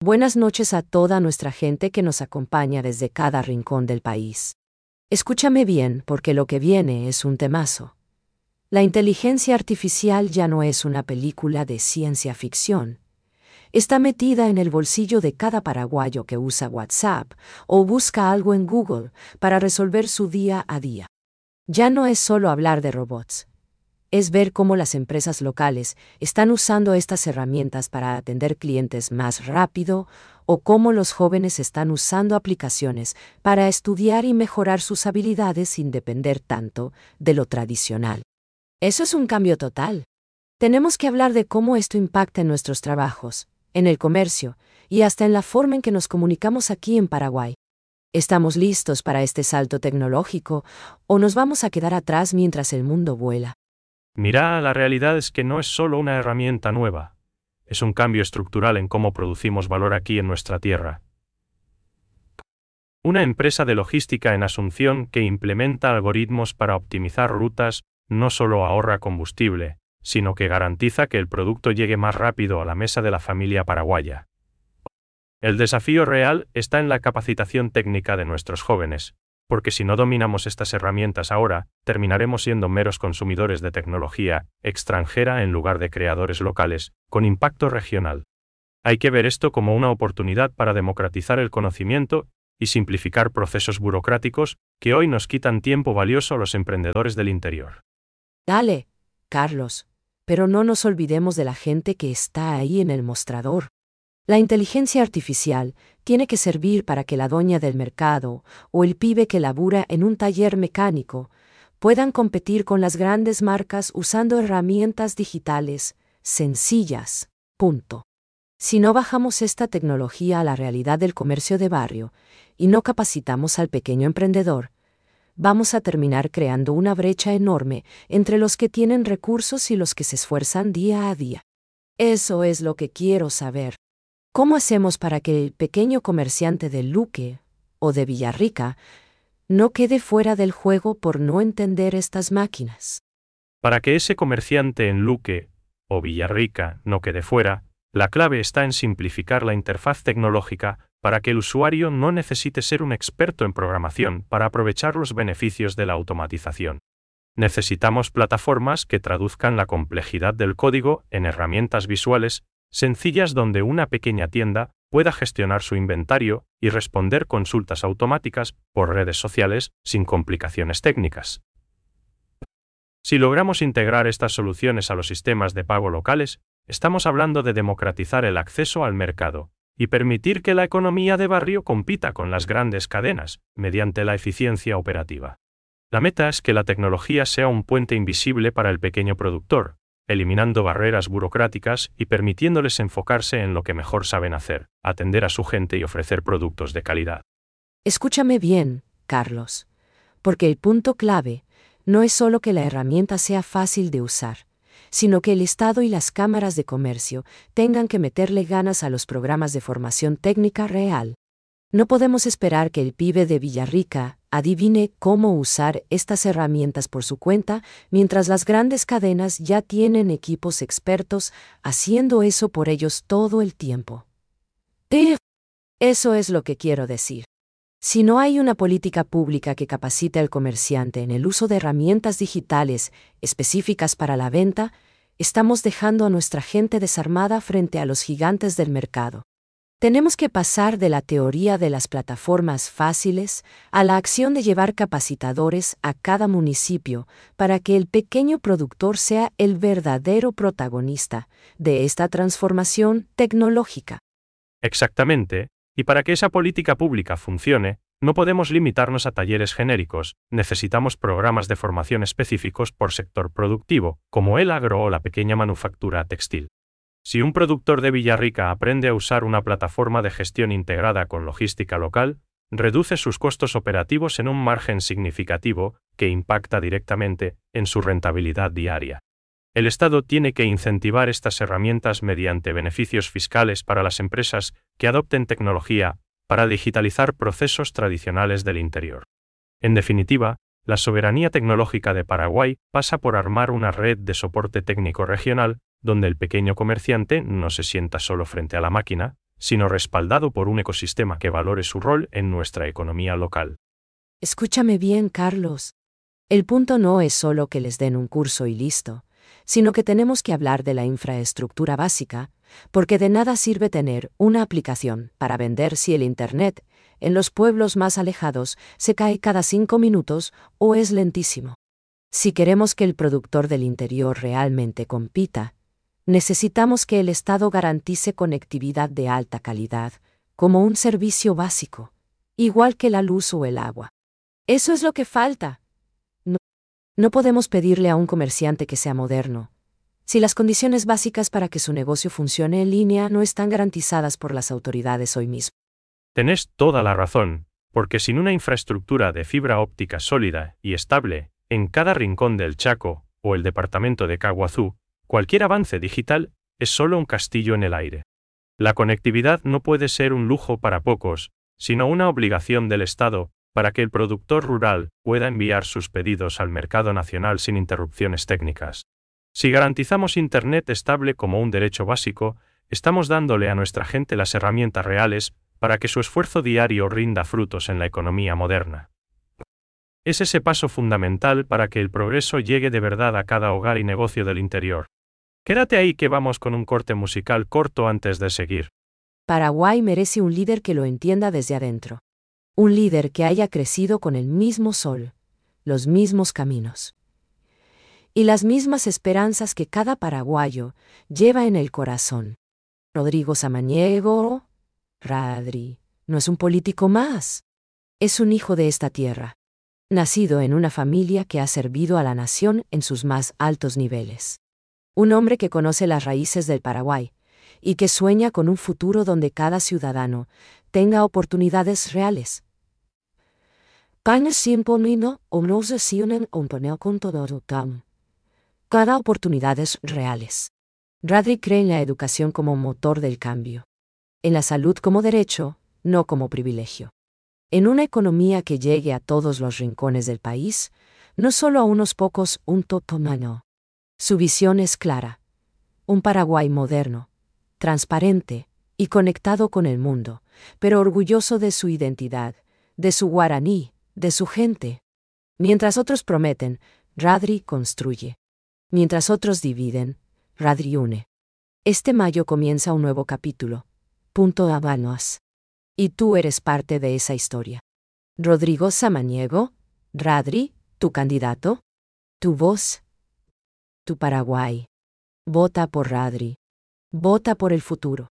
Buenas noches a toda nuestra gente que nos acompaña desde cada rincón del país. Escúchame bien, porque lo que viene es un temazo. La inteligencia artificial ya no es una película de ciencia ficción. Está metida en el bolsillo de cada paraguayo que usa WhatsApp o busca algo en Google para resolver su día a día. Ya no es solo hablar de robots. Es ver cómo las empresas locales están usando estas herramientas para atender clientes más rápido o cómo los jóvenes están usando aplicaciones para estudiar y mejorar sus habilidades sin depender tanto de lo tradicional. Eso es un cambio total. Tenemos que hablar de cómo esto impacta en nuestros trabajos, en el comercio y hasta en la forma en que nos comunicamos aquí en Paraguay. ¿Estamos listos para este salto tecnológico o nos vamos a quedar atrás mientras el mundo vuela? Mira, la realidad es que no es solo una herramienta nueva. Es un cambio estructural en cómo producimos valor aquí en nuestra tierra. Una empresa de logística en Asunción que implementa algoritmos para optimizar rutas no solo ahorra combustible, sino que garantiza que el producto llegue más rápido a la mesa de la familia paraguaya. El desafío real está en la capacitación técnica de nuestros jóvenes, porque si no dominamos estas herramientas ahora, terminaremos siendo meros consumidores de tecnología extranjera en lugar de creadores locales, con impacto regional. Hay que ver esto como una oportunidad para democratizar el conocimiento y simplificar procesos burocráticos que hoy nos quitan tiempo valioso a los emprendedores del interior. Dale, Carlos, pero no nos olvidemos de la gente que está ahí en el mostrador. La inteligencia artificial tiene que servir para que la doña del mercado o el pibe que labura en un taller mecánico puedan competir con las grandes marcas usando herramientas digitales sencillas. Punto. Si no bajamos esta tecnología a la realidad del comercio de barrio y no capacitamos al pequeño emprendedor, vamos a terminar creando una brecha enorme entre los que tienen recursos y los que se esfuerzan día a día. Eso es lo que quiero saber. ¿Cómo hacemos para que el pequeño comerciante de Luque o de Villarrica no quede fuera del juego por no entender estas máquinas? Para que ese comerciante en Luque o Villarrica no quede fuera, la clave está en simplificar la interfaz tecnológica para que el usuario no necesite ser un experto en programación para aprovechar los beneficios de la automatización. Necesitamos plataformas que traduzcan la complejidad del código en herramientas visuales sencillas donde una pequeña tienda pueda gestionar su inventario y responder consultas automáticas por redes sociales sin complicaciones técnicas. Si logramos integrar estas soluciones a los sistemas de pago locales, estamos hablando de democratizar el acceso al mercado y permitir que la economía de barrio compita con las grandes cadenas mediante la eficiencia operativa. La meta es que la tecnología sea un puente invisible para el pequeño productor, eliminando barreras burocráticas y permitiéndoles enfocarse en lo que mejor saben hacer, atender a su gente y ofrecer productos de calidad. Escúchame bien, Carlos, porque el punto clave no es solo que la herramienta sea fácil de usar, sino que el Estado y las cámaras de comercio tengan que meterle ganas a los programas de formación técnica real. No podemos esperar que el pibe de Villarrica adivine cómo usar estas herramientas por su cuenta, mientras las grandes cadenas ya tienen equipos expertos haciendo eso por ellos todo el tiempo. Eso es lo que quiero decir. Si no hay una política pública que capacite al comerciante en el uso de herramientas digitales específicas para la venta, estamos dejando a nuestra gente desarmada frente a los gigantes del mercado. Tenemos que pasar de la teoría de las plataformas fáciles a la acción de llevar capacitadores a cada municipio para que el pequeño productor sea el verdadero protagonista de esta transformación tecnológica. Exactamente, y para que esa política pública funcione, no podemos limitarnos a talleres genéricos, necesitamos programas de formación específicos por sector productivo, como el agro o la pequeña manufactura textil. Si un productor de Villarrica aprende a usar una plataforma de gestión integrada con logística local, reduce sus costos operativos en un margen significativo que impacta directamente en su rentabilidad diaria. El Estado tiene que incentivar estas herramientas mediante beneficios fiscales para las empresas que adopten tecnología para digitalizar procesos tradicionales del interior. En definitiva, la soberanía tecnológica de Paraguay pasa por armar una red de soporte técnico regional donde el pequeño comerciante no se sienta solo frente a la máquina, sino respaldado por un ecosistema que valore su rol en nuestra economía local. Escúchame bien, Carlos. El punto no es solo que les den un curso y listo, sino que tenemos que hablar de la infraestructura básica, porque de nada sirve tener una aplicación para vender si el Internet, en los pueblos más alejados, se cae cada 5 minutos o es lentísimo. Si queremos que el productor del interior realmente compita, necesitamos que el Estado garantice conectividad de alta calidad, como un servicio básico, igual que la luz o el agua. Eso es lo que falta. No podemos pedirle a un comerciante que sea moderno, si las condiciones básicas para que su negocio funcione en línea no están garantizadas por las autoridades hoy mismo. Tenés toda la razón, porque sin una infraestructura de fibra óptica sólida y estable en cada rincón del Chaco o el departamento de Caguazú, cualquier avance digital es solo un castillo en el aire. La conectividad no puede ser un lujo para pocos, sino una obligación del Estado para que el productor rural pueda enviar sus pedidos al mercado nacional sin interrupciones técnicas. Si garantizamos Internet estable como un derecho básico, estamos dándole a nuestra gente las herramientas reales para que su esfuerzo diario rinda frutos en la economía moderna. Es ese paso fundamental para que el progreso llegue de verdad a cada hogar y negocio del interior. Quédate ahí que vamos con un corte musical corto antes de seguir. Paraguay merece un líder que lo entienda desde adentro. Un líder que haya crecido con el mismo sol, los mismos caminos y las mismas esperanzas que cada paraguayo lleva en el corazón. Rodrigo Samaniego, Radri, no es un político más. Es un hijo de esta tierra, nacido en una familia que ha servido a la nación en sus más altos niveles. Un hombre que conoce las raíces del Paraguay y que sueña con un futuro donde cada ciudadano tenga oportunidades reales. Cada oportunidades reales. Radri cree en la educación como motor del cambio. En la salud como derecho, no como privilegio. En una economía que llegue a todos los rincones del país, no solo a unos pocos, un totomano. Su visión es clara. Un Paraguay moderno, transparente y conectado con el mundo, pero orgulloso de su identidad, de su guaraní, de su gente. Mientras otros prometen, Radri construye. Mientras otros dividen, Radri une. Este mayo comienza un nuevo capítulo. Punto Habanos. Y tú eres parte de esa historia. Rodrigo Samaniego, Radri, tu candidato, tu voz, tu Paraguay. Vota por Radri. Vota por el futuro.